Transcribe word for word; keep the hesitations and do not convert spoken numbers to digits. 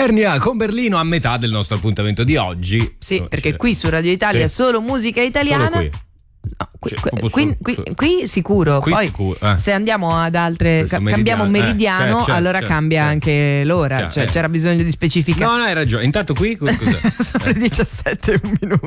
Eternia con Berlino a metà del nostro appuntamento di oggi. Sì, oh, perché c'è... qui su Radio Italia sì. solo musica italiana. Solo qui. No, qui, Cioè, qui, solo, qui, qui, qui sicuro. Qui Poi sicuro, eh. se andiamo ad altre, Questo ca- cambiamo meridiano, meridiano, eh, certo, allora certo, cambia certo. anche l'ora. Chiaro, Cioè, eh. c'era bisogno di specificare. No, no, hai ragione. Intanto qui cos'è? Sono le diciassette e un minuto.